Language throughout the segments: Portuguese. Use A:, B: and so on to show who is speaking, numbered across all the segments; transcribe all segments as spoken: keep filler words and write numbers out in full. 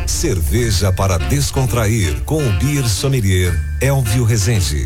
A: Cerveja para descontrair com o Beer Sommelier Elvio Rezende.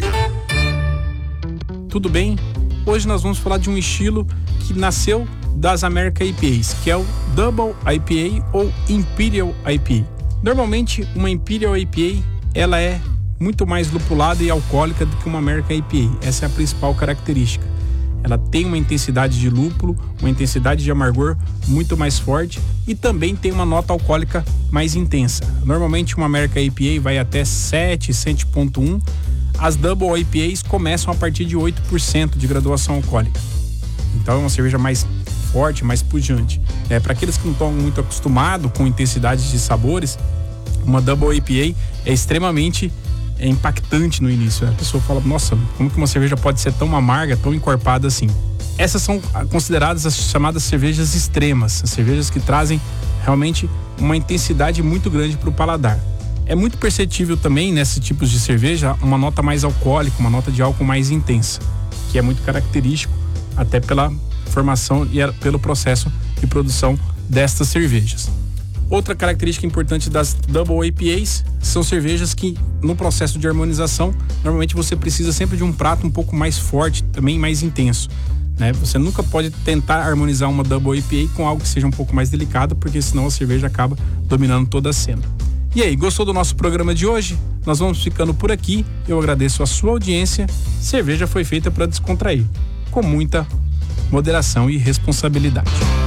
B: Tudo bem? Hoje nós vamos falar de um estilo que nasceu das American I P As, que é o Double I P A ou Imperial I P A. Normalmente uma Imperial I P A ela é muito mais lupulada e alcoólica do que uma American I P A. Essa é a principal característica. Ela tem uma intensidade de lúpulo, uma intensidade de amargor muito mais forte e também tem uma nota alcoólica mais intensa. Normalmente uma American I P A vai até sete, sete ponto um. As Double I P As começam a partir de oito por cento de graduação alcoólica. Então é uma cerveja mais forte, mais pujante. É, para aqueles que não estão muito acostumados com intensidades de sabores, uma Double I P A é extremamente é impactante no início. A pessoa fala, nossa, como que uma cerveja pode ser tão amarga, tão encorpada assim? Essas são consideradas as chamadas cervejas extremas, as cervejas que trazem realmente uma intensidade muito grande para o paladar. É muito perceptível também nesses tipos de cerveja uma nota mais alcoólica, uma nota de álcool mais intensa, que é muito característico até pela formação e pelo processo de produção destas cervejas. Outra característica importante das Double I P As são cervejas que, no processo de harmonização, normalmente você precisa sempre de um prato um pouco mais forte, também mais intenso, né? Você nunca pode tentar harmonizar uma Double I P A com algo que seja um pouco mais delicado, porque senão a cerveja acaba dominando toda a cena. E aí, gostou do nosso programa de hoje? Nós vamos ficando por aqui. Eu agradeço a sua audiência. Cerveja foi feita para descontrair, com muita moderação e responsabilidade.